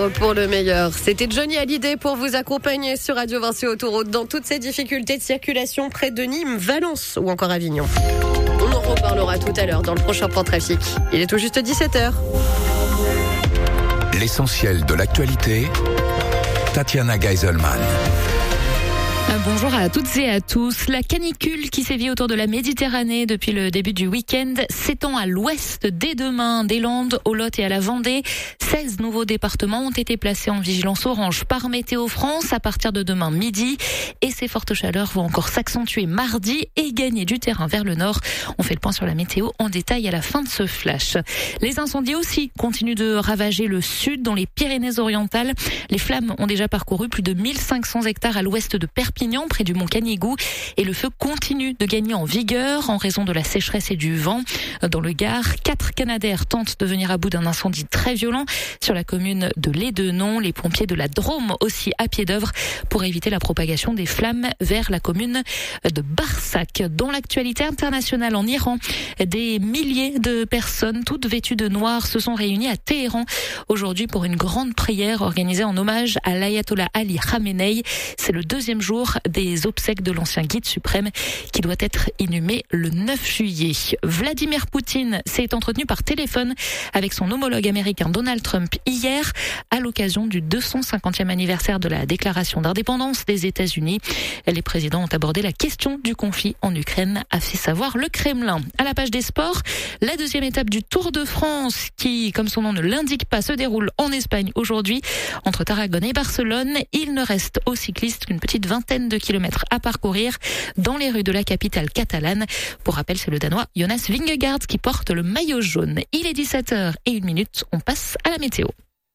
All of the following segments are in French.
pire pour le meilleur. C'était Johnny Hallyday pour vous accompagner sur Radio Vinci Autoroute dans toutes ces difficultés de circulation près de Nîmes, Valence ou encore Avignon. On en reparlera tout à l'heure dans le prochain Point Trafic. Il est tout juste 17h. L'essentiel de l'actualité, Tatiana Geiselman. Bonjour à toutes et à tous. La canicule qui sévit autour de la Méditerranée depuis le début du week-end s'étend à l'ouest dès demain, des Landes au Lot et à la Vendée. 16 nouveaux départements ont été placés en vigilance orange par Météo France à partir de demain midi. Et ces fortes chaleurs vont encore s'accentuer mardi et gagner du terrain vers le nord. On fait le point sur la météo en détail à la fin de ce flash. Les incendies aussi continuent de ravager le sud dans les Pyrénées-Orientales. Les flammes ont déjà parcouru plus de 1500 hectares à l'ouest de Perpignan, près du mont Canigou, et le feu continue de gagner en vigueur en raison de la sécheresse et du vent. Dans le Gard, 4 Canadair tentent de venir à bout d'un incendie très violent sur la commune de Lédenon. Les pompiers de la Drôme aussi à pied d'œuvre pour éviter la propagation des flammes vers la commune de Barsac. Dans l'actualité internationale en Iran, des milliers de personnes toutes vêtues de noir se sont réunies à Téhéran aujourd'hui pour une grande prière organisée en hommage à l'ayatollah Ali Khamenei. C'est le deuxième jour des obsèques de l'ancien guide suprême qui doit être inhumé le 9 juillet. Vladimir Poutine s'est entretenu par téléphone avec son homologue américain Donald Trump hier à l'occasion du 250e anniversaire de la déclaration d'indépendance des États-Unis. Les présidents ont abordé la question du conflit en Ukraine, a fait savoir le Kremlin. À la page des sports, la deuxième étape du Tour de France qui, comme son nom ne l'indique pas, se déroule en Espagne aujourd'hui entre Tarragone et Barcelone. Il ne reste aux cyclistes qu'une petite vingtaine de kilomètres à parcourir dans les rues de la capitale catalane. Pour rappel, c'est le Danois Jonas Vingegaard qui porte le maillot jaune. Il est 17h01, on passe à la météo.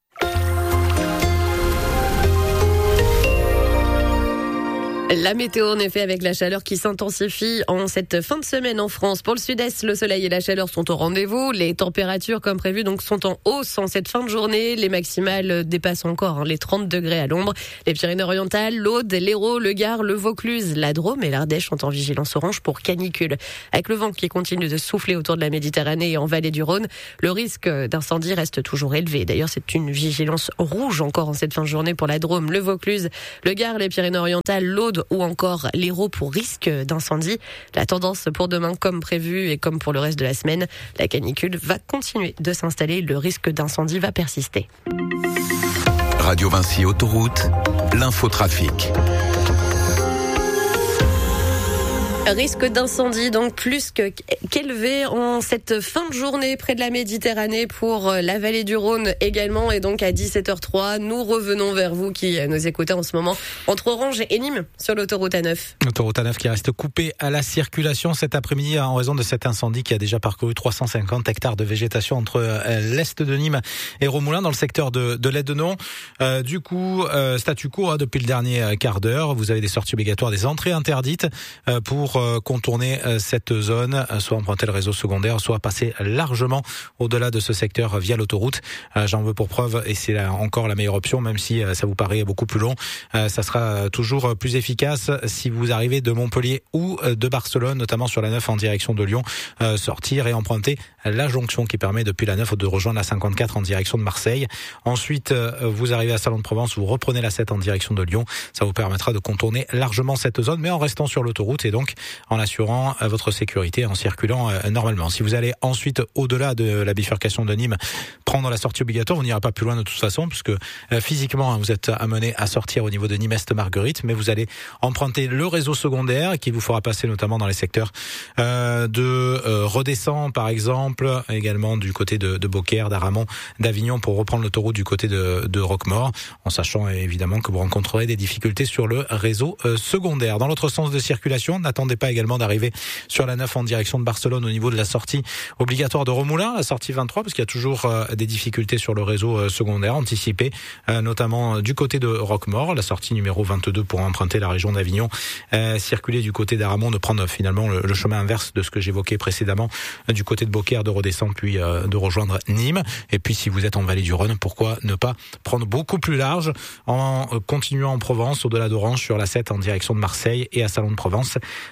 La météo, en effet, avec la chaleur qui s'intensifie en cette fin de semaine en France. Pour le sud-est, le soleil et la chaleur sont au rendez-vous. Les températures, comme prévu, donc, sont en hausse en cette fin de journée. Les maximales dépassent encore les 30 degrés à l'ombre. Les Pyrénées-Orientales, l'Aude, l'Hérault, le Gard, le Vaucluse, la Drôme et l'Ardèche sont en vigilance orange pour canicule. Avec le vent qui continue de souffler autour de la Méditerranée et en vallée du Rhône, le risque d'incendie reste toujours élevé. D'ailleurs, c'est une vigilance rouge encore en cette fin de journée pour la Drôme, le Vaucluse, le Gard, les Pyrénées-Orientales, l'Aude ou encore l'Hérault pour risque d'incendie. La tendance pour demain, comme prévu et comme pour le reste de la semaine, la canicule va continuer de s'installer. Le risque d'incendie va persister. Radio Vinci Autoroute, l'infotrafic. Risque d'incendie donc plus qu'élevé en cette fin de journée près de la Méditerranée pour la vallée du Rhône également. Et donc à 17h03, nous revenons vers vous qui nous écoutez en ce moment entre Orange et Nîmes sur l'autoroute A9. L'autoroute A9 qui reste coupée à la circulation cet après-midi en raison de cet incendie qui a déjà parcouru 350 hectares de végétation entre l'est de Nîmes et Romoulin dans le secteur de Lédenon. Du coup, statu quo depuis le dernier quart d'heure. Vous avez des sorties obligatoires, des entrées interdites pour contourner cette zone, soit emprunter le réseau secondaire, soit passer largement au-delà de ce secteur via l'autoroute. J'en veux pour preuve, et c'est encore la meilleure option, même si ça vous paraît beaucoup plus long, ça sera toujours plus efficace si vous arrivez de Montpellier ou de Barcelone, notamment sur la 9 en direction de Lyon, sortir et emprunter la jonction qui permet depuis la 9 de rejoindre la 54 en direction de Marseille. Ensuite, vous arrivez à Salon-de-Provence, vous reprenez la 7 en direction de Lyon. Ça vous permettra de contourner largement cette zone, mais en restant sur l'autoroute et donc en assurant votre sécurité en circulant normalement. Si vous allez ensuite au-delà de la bifurcation de Nîmes prendre la sortie obligatoire, vous n'irez pas plus loin de toute façon puisque physiquement vous êtes amené à sortir au niveau de Nîmes-Est-Marguerite, mais vous allez emprunter le réseau secondaire qui vous fera passer notamment dans les secteurs de Redescends par exemple, également du côté de Beaucaire, d'Aramon, d'Avignon pour reprendre l'autoroute du côté de Roquemaure, en sachant évidemment que vous rencontrerez des difficultés sur le réseau secondaire. Dans l'autre sens de circulation, n'attendez pas également d'arriver sur la 9 en direction de Barcelone au niveau de la sortie obligatoire de Romoulin, la sortie 23, parce qu'il y a toujours des difficultés sur le réseau secondaire anticipé, notamment du côté de Roquemaure, la sortie numéro 22 pour emprunter la région d'Avignon, circuler du côté d'Aramon, de prendre finalement le chemin inverse de ce que j'évoquais précédemment, du côté de Beaucaire, de redescendre, puis de rejoindre Nîmes. Et puis si vous êtes en vallée du Rhône, pourquoi ne pas prendre beaucoup plus large en continuant en Provence, au-delà d'Orange, sur la 7 en direction de Marseille et à Salon-de-Provence,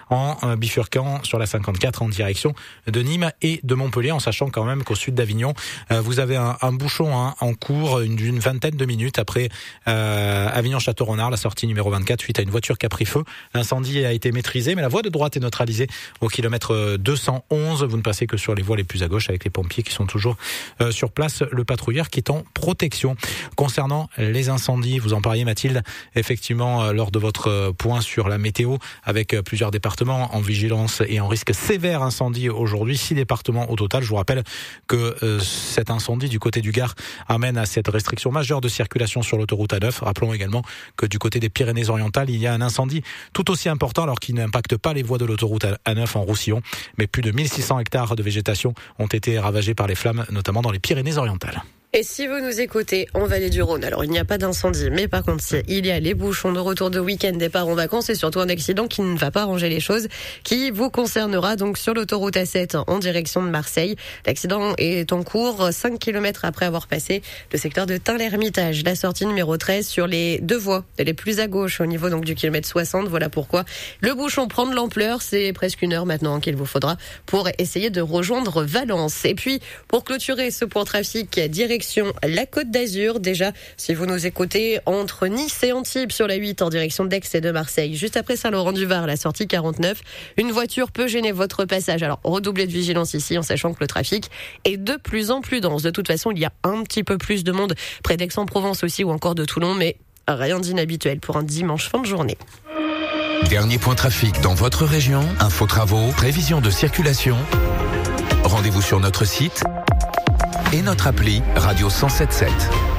en bifurquant sur la 54 en direction de Nîmes et de Montpellier, en sachant quand même qu'au sud d'Avignon, vous avez un bouchon en cours d'une vingtaine de minutes après Avignon-Château-Renard, la sortie numéro 24, suite à une voiture qui a pris feu. L'incendie a été maîtrisé, mais la voie de droite est neutralisée au kilomètre 211. Vous ne passez que sur les voies les plus à gauche avec les pompiers qui sont toujours sur place, le patrouilleur qui est en protection. Concernant les incendies, vous en parliez Mathilde, effectivement lors de votre point sur la météo, avec plusieurs départements en vigilance et en risque sévère incendie aujourd'hui, 6 départements au total. Je vous rappelle que cet incendie du côté du Gard amène à cette restriction majeure de circulation sur l'autoroute A9. Rappelons également que du côté des Pyrénées-Orientales, il y a un incendie tout aussi important alors qu'il n'impacte pas les voies de l'autoroute A9 en Roussillon, mais plus de 1600 hectares de végétation ont été ravagés par les flammes, notamment dans les Pyrénées-Orientales. Et si vous nous écoutez en Vallée du Rhône, alors il n'y a pas d'incendie, mais par contre il y a les bouchons de retour de week-end, départ en vacances et surtout un accident qui ne va pas arranger les choses, qui vous concernera donc sur l'autoroute A7 en direction de Marseille. L'accident est en cours 5 km après avoir passé le secteur de Tain-l'Hermitage, la sortie numéro 13 sur les deux voies, les plus à gauche au niveau donc du kilomètre 60. Voilà pourquoi le bouchon prend de l'ampleur. C'est presque 1 heure maintenant qu'il vous faudra pour essayer de rejoindre Valence. Et puis pour clôturer ce point trafic direction la Côte d'Azur, déjà si vous nous écoutez entre Nice et Antibes sur la 8 en direction d'Aix et de Marseille, juste après Saint-Laurent-du-Var, la sortie 49, une voiture peut gêner votre passage. Alors redoublez de vigilance ici en sachant que le trafic est de plus en plus dense. De toute façon, il y a un petit peu plus de monde près d'Aix-en-Provence aussi ou encore de Toulon, mais rien d'inhabituel pour un dimanche fin de journée. Dernier point trafic dans votre région, info travaux, prévision de circulation. Rendez-vous sur notre site et notre appli Radio 107.7.